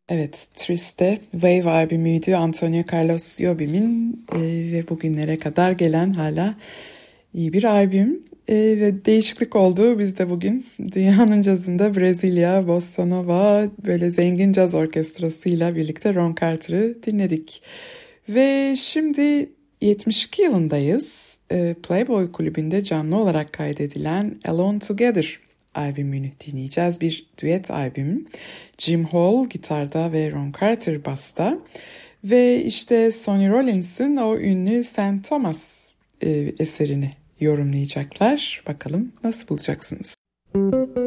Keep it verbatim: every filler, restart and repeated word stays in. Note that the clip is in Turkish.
Evet, Triste Wave albümüydü Antonio Carlos Jobim'in e, ve bugünlere kadar gelen hala iyi bir albüm. E, ve değişiklik oldu. Biz de bugün dünyanın cazında Brezilya, Bossa Nova, böyle zengin caz orkestrasıyla birlikte Ron Carter'ı dinledik. Ve şimdi yetmiş iki yılındayız. E, Playboy Kulübü'nde canlı olarak kaydedilen Alone Together albümünü dinleyeceğiz. Bir düet albüm. Jim Hall gitarda ve Ron Carter basta. Ve işte Sonny Rollins'in o ünlü Saint Thomas e, eserini yorumlayacaklar. Bakalım nasıl bulacaksınız?